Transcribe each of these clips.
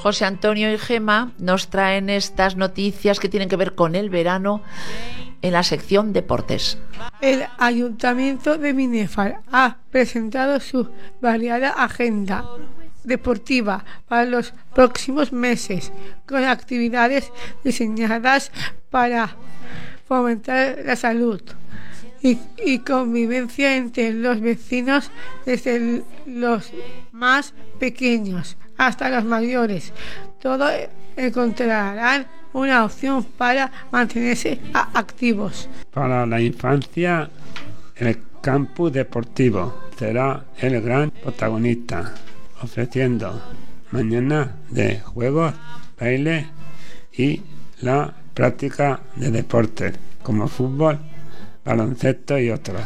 José Antonio y Gema nos traen estas noticias que tienen que ver con el verano en la sección deportes. El Ayuntamiento de Binefar ha presentado su variada agenda deportiva para los próximos meses, con actividades diseñadas para fomentar la salud y convivencia entre los vecinos, desde los más pequeños hasta los mayores. Todos encontrarán una opción para mantenerse activos. Para la infancia, el campus deportivo será el gran protagonista, ofreciendo mañana de juegos, baile y la práctica de deportes como fútbol, baloncesto y otros.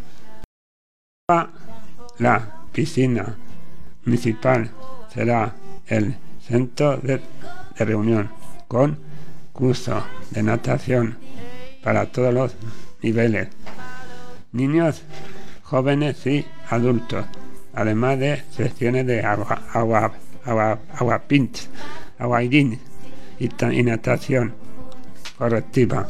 La piscina municipal será el centro de reunión, con cursos de natación para todos los niveles, niños, jóvenes y adultos, además de secciones de agua pinch, aguaín y natación correctiva.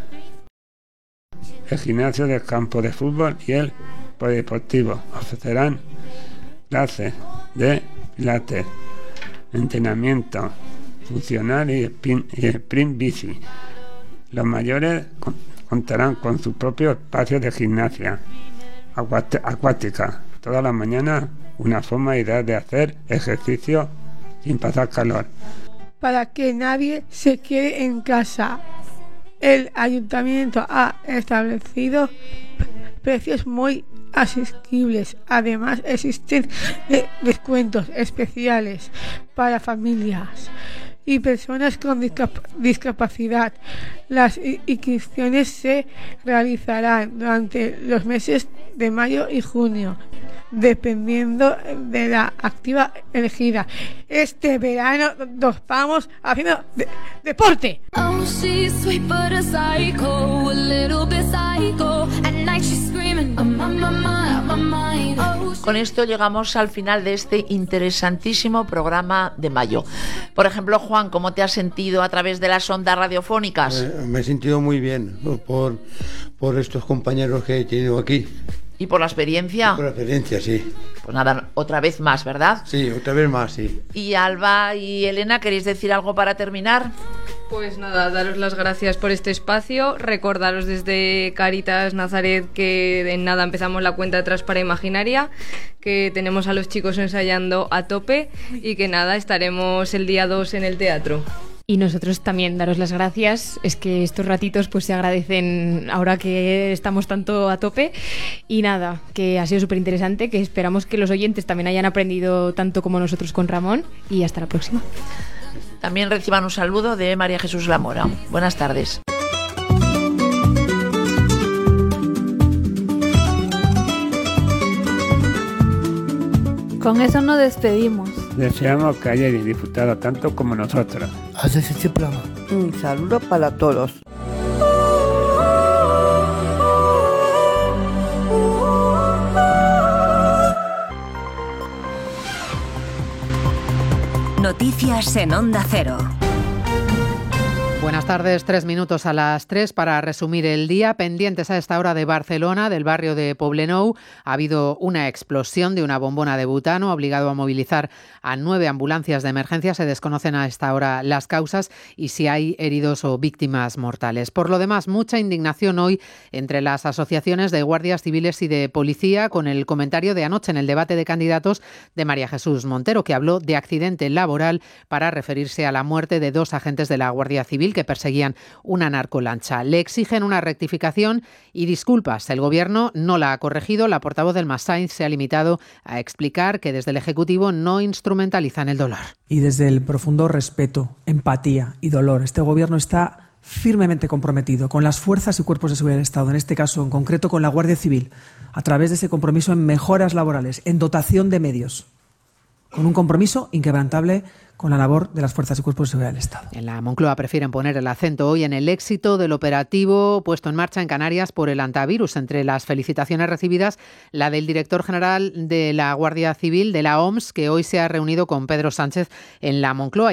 El gimnasio del campo de fútbol y el polideportivo ofrecerán clases de pilates, entrenamiento funcional y sprint bici. Los mayores contarán con su propio espacio de gimnasia acuática. Todas las mañanas, una forma ideal de hacer ejercicio sin pasar calor. Para que nadie se quede en casa, el ayuntamiento ha establecido precios muy asequibles. Además, existen descuentos especiales para familias y personas con discapacidad. Las inscripciones se realizarán durante los meses de mayo y junio, dependiendo de la actividad elegida. Este verano nos vamos haciendo deporte. Oh, she's sweet but a psycho, a little bit psycho. At night she's screaming, I'm on my mind. Con esto llegamos al final de este interesantísimo programa de mayo. Por ejemplo, Juan, ¿cómo te has sentido a través de las ondas radiofónicas? Me he sentido muy bien por estos compañeros que he tenido aquí. ¿Y por la experiencia? Por la experiencia, sí. Pues nada, otra vez más, ¿verdad? Sí, otra vez más, sí. Y Alba y Elena, ¿queréis decir algo para terminar? Pues nada, daros las gracias por este espacio, recordaros desde Cáritas Nazaret que en nada empezamos la cuenta atrás para Imaginaria, que tenemos a los chicos ensayando a tope y que nada, estaremos el día 2 en el teatro. Y nosotros también daros las gracias, es que estos ratitos pues se agradecen ahora que estamos tanto a tope y nada, que ha sido súper interesante, que esperamos que los oyentes también hayan aprendido tanto como nosotros con Ramón y hasta la próxima. También reciban un saludo de María Jesús Lamora. Buenas tardes. Con eso nos despedimos. Deseamos que hayáis disfrutado tanto como nosotros. Haces este programa. Un saludo para todos. Noticias en Onda Cero. Buenas tardes, 3 minutos a las 3 para resumir el día. Pendientes a esta hora de Barcelona, del barrio de Poblenou, ha habido una explosión de una bombona de butano, obligado a movilizar a 9 ambulancias de emergencia. Se desconocen a esta hora las causas y si hay heridos o víctimas mortales. Por lo demás, mucha indignación hoy entre las asociaciones de guardias civiles y de policía con el comentario de anoche en el debate de candidatos de María Jesús Montero, que habló de accidente laboral para referirse a la muerte de 2 agentes de la Guardia Civil que perseguían una narcolancha. Le exigen una rectificación y disculpas. El Gobierno no la ha corregido. La portavoz del MAS Sainz se ha limitado a explicar que desde el Ejecutivo no instrumentalizan el dolor. Y desde el profundo respeto, empatía y dolor, este Gobierno está firmemente comprometido con las fuerzas y cuerpos de seguridad del Estado, en este caso en concreto con la Guardia Civil, a través de ese compromiso en mejoras laborales, en dotación de medios, con un compromiso inquebrantable con la labor de las fuerzas y cuerpos de seguridad del Estado. En la Moncloa prefieren poner el acento hoy en el éxito del operativo puesto en marcha en Canarias por el antivirus. Entre las felicitaciones recibidas, la del director general de la Guardia Civil de la OMS, que hoy se ha reunido con Pedro Sánchez en la Moncloa.